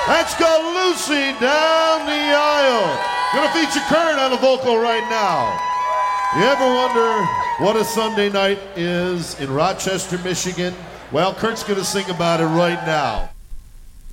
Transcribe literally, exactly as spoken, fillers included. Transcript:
That's got Lucy down the aisle. Gonna feature Kurt on a vocal right now. You ever wonder what a Sunday night is in Rochester, Michigan? Well, Kurt's gonna sing about it right now.